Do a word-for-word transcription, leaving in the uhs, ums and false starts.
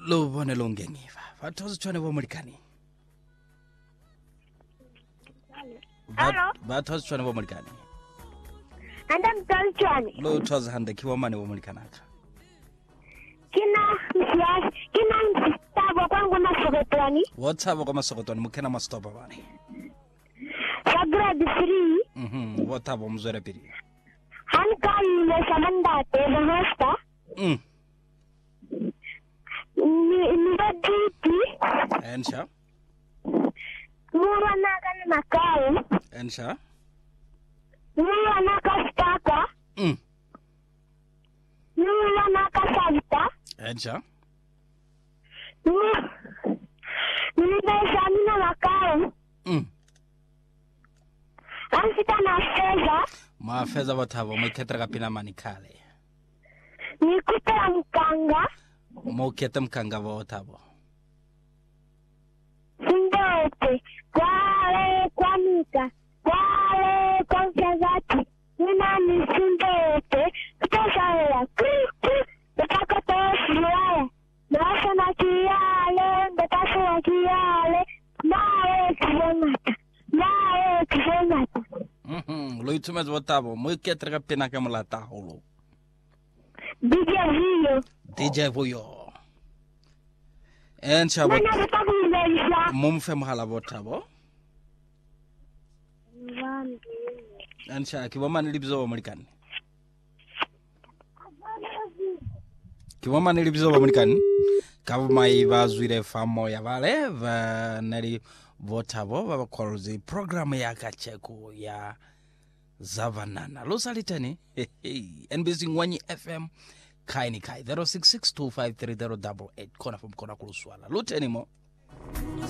lo bone lo ngengiva batho zitshwane bo molikani Hello batho zitshwane bo molikani anda mtalitshwane lo thoza hande kiwa mane bo molikana kina msiasi kina msitabo kwangu masokotwani WhatsApp kwa masokotwani mukena mastopa bani sa grade three mhm WhatsApp mzore piri hankali le samandate za hosta mm ni ni baditi ensha mura naga na makao ensha mura naga staka mm mura naga salta ensha ni besamina makao mm ansita na feza ma feza wathabo miketra kapina manikale ni kuta mkanga mo keta mkanga wathabo Sindote, kwale kwanika, kwale konfyazati, nani sindote, kutoshaela, kri, betaka toshilaya, nasa na kiyale, betasa na kiyale, nae kizengata, nae kizengata. mhm lo itumes wathabo mo ketra kapina kamlata holo D J Vio. D J Voyo ensha Nana betabu imelisa. mumfe mhala wathabo ensha kiwa mane libzo bo molikani kiwa mane libzo bo molikani kavu mai bazwire famo ya vale va nari vothabo va kolzi program ya kacheko ya Zavanana lo salitani N B C Ngwanyi F M kaini kai zero six six two five three zero eight eight kona from kona kuluswala luteni mo